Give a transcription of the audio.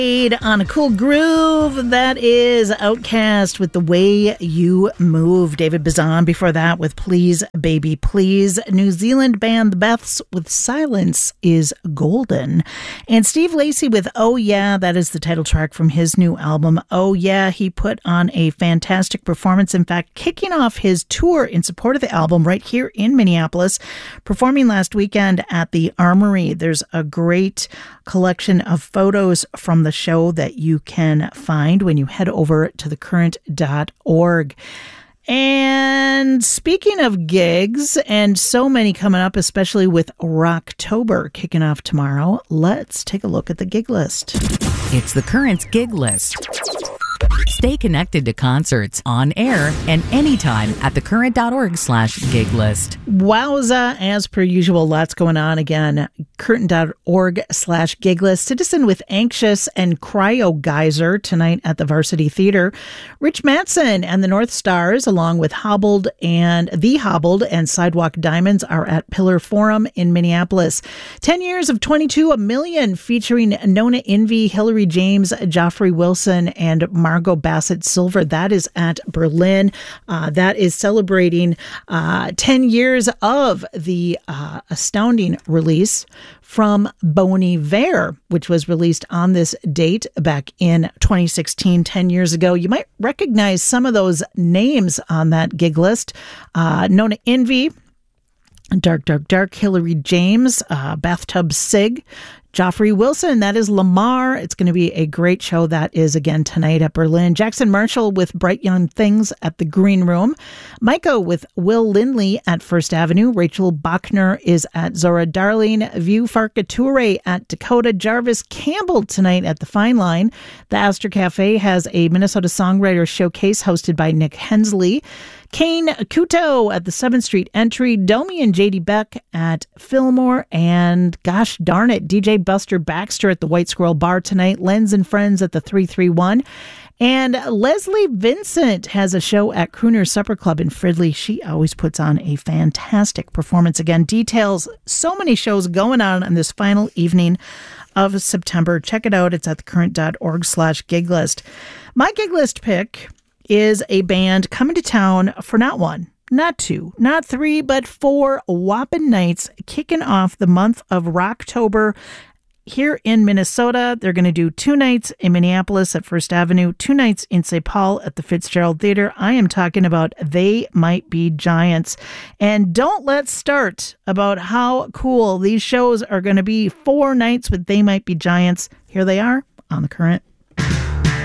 On a cool groove, that is Outkast with The Way You Move. David Bazan before that with Please Baby Please. New Zealand band The Beths with Silence is Golden. And Steve Lacy with Oh Yeah, that is the title track from his new album. Oh Yeah, he put on a fantastic performance. In fact, kicking off his tour in support of the album right here in Minneapolis, performing last weekend at the Armory. There's a great collection of photos from the show that you can find when you head over to thecurrent.org. And speaking of gigs, and so many coming up, especially with Rocktober kicking off tomorrow, let's take a look at the gig list. It's The Current's gig list. Stay connected to concerts on air and anytime at thecurrent.org/gig list. Wowza, as per usual, lots going on again. Current.org/gig list. Citizen with Anxious and Cryo Geyser tonight at the Varsity Theater. Rich Mattson and the North Stars, along with Hobbled and Sidewalk Diamonds, are at Pillar Forum in Minneapolis. 10 Years of 22 A Million, featuring Nona Envy, Hillary James, Joffrey Wilson, and Margot Bassett Silver. That is at Berlin. That is celebrating 10 years of the astounding release from Bon Iver, which was released on this date back in 2016, 10 years ago. You might recognize some of those names on that gig list. Nona Envy, Dark, Dark, Dark, Hillary James, Bathtub Sig, Joffrey Wilson, that is Lamar. It's going to be a great show. That is again tonight at Berlin. Jackson Marshall with Bright Young Things at the Green Room. Micah with Will Lindley at First Avenue. Rachel Bachner is at Zora Darling. View Farkature at Dakota. Jarvis Campbell tonight at the Fine Line. The Astor Cafe has a Minnesota Songwriter Showcase hosted by Nick Hensley. Kane Kuto at the 7th Street Entry, Domi and JD Beck at Fillmore, and gosh darn it, DJ Buster Baxter at the White Squirrel Bar tonight, Lens and Friends at the 331, and Leslie Vincent has a show at Crooner Supper Club in Fridley. She always puts on a fantastic performance. Again, details, so many shows going on this final evening of September. Check it out. It's at thecurrent.org/gig list. My gig list pick is a band coming to town for not one, not two, not three, but 4 whopping nights, kicking off the month of Rocktober here in Minnesota. They're going to do 2 nights in Minneapolis at First Avenue, 2 nights in St. Paul at the Fitzgerald Theater. I am talking about They Might Be Giants. And don't let's start about how cool these shows are going to be. 4 nights with They Might Be Giants. Here they are on The Current.